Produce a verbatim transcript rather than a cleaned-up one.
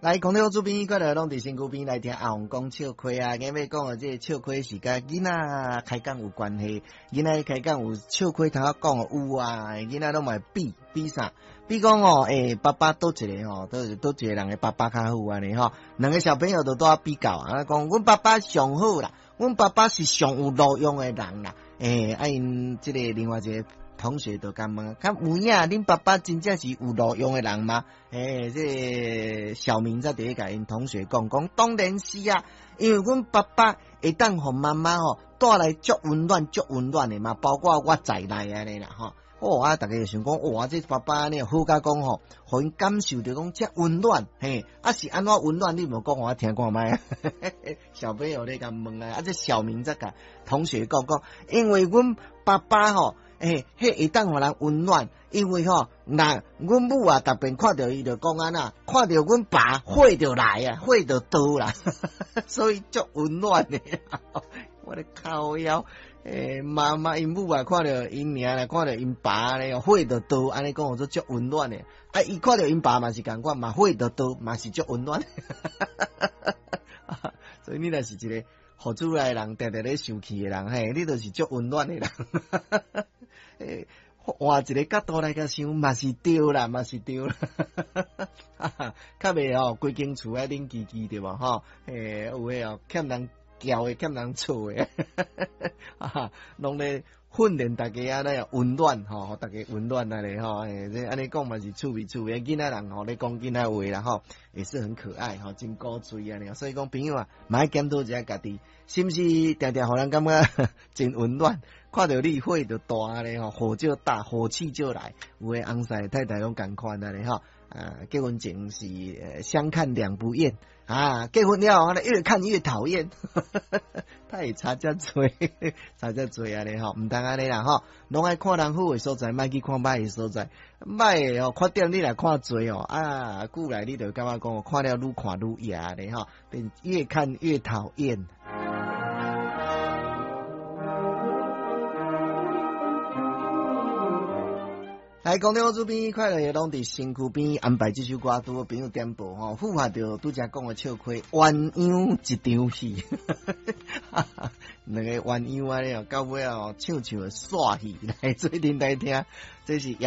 来，空调主编快乐拢伫身躯边来听阿红讲笑亏啊！今日讲的这个笑亏是甲囡仔开讲有关系，囡仔开讲有笑亏头仔讲有啊，囡仔拢嘛比比啥？比讲哦，诶、欸，爸爸倒一个吼，倒倒一个人的爸爸较好安尼吼，两个小朋友都在比较啊，讲阮爸爸上好啦，阮爸爸是上有路用的人啦，诶、欸，啊因即个另外一个。同学都敢问，看有影，恁爸爸真正是有路用的人吗？诶、欸，这個、小明在第一甲因同學講講，當然是啊，因為阮爸爸會當互媽媽吼帶來足溫暖、足溫暖的嘛，包括我在內安尼啦吼。哦啊，大家就想講，哇，這爸爸呢好甲講吼，互因感受到講遮溫暖，嘿，啊是安怎溫暖？你無講我聽看覓。小朋友咧甲問啊，啊這小明在甲同學講講，因為阮爸爸吼。誒，迄會當互人溫暖，因為吼，那阮母啊，逐遍看到伊就講安那，看到阮爸火就來啊，火就倒啦，所以足溫暖的。我咧靠腰，誒，媽媽因母啊，看到因娘啦，看到因爸咧，火就倒，安尼講做足溫暖的。啊，伊看到因爸嘛是共款，嘛火就倒，嘛是足溫暖的。所以你若是一個互主來的人，定定咧生氣的人，嘿，你就是足溫暖的人。誒，換一個角度來甲想，嘛是對啦，嘛是對啦，較袂吼，規間厝啊冷吱吱對無吼？誒，有誒哦，欠人叫誒，欠人厝誒，哈，攏咧訓練大家啊，咧溫暖吼，互大家溫暖啊咧吼，誒，這安尼講嘛是趣味趣味，囡仔人吼咧講囡仔話啦吼，也是很可愛吼，真古錐安尼，所以講朋友啊，嘛愛檢討一下家己，是毋是定定互人感覺真溫暖？看到你火就大咧吼，火就大，火氣就來。有誒翁婿太太攏共款啊咧吼，啊結婚前是呃相看兩不厭啊，結婚了後越看越討厭，他會差遮多，差遮多啊咧吼，毋通安尼啦吼，攏愛看人好誒所在，莫去看歹誒所在，歹誒吼，缺點你來看多哦，啊，久來你就感覺講，看了愈看愈野咧吼，變越看越討厭。來，講到我這邊快樂也攏佇身軀邊安排這首歌，拄好朋友點播吼，符合着拄則講的笑虧鴛鴦一場戲，兩個鴛鴦啊咧，到尾啊唱唱耍戲來做陣來聽，這是。